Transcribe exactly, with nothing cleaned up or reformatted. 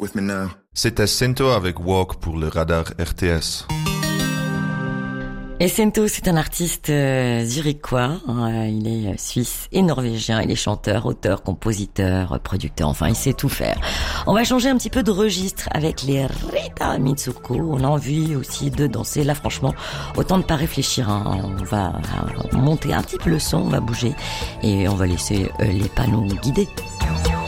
with me now. C'était Sento avec Walk pour le radar R T S. Et Sento, c'est un artiste euh, zurichois, hein, il est suisse et norvégien, il est chanteur, auteur, compositeur, producteur, enfin il sait tout faire. On va changer un petit peu de registre avec les Rita Mitsuko, on a envie aussi de danser, là franchement, autant de pas réfléchir, hein. On va monter un petit peu le son, on va bouger et on va laisser euh, les pas nous guider.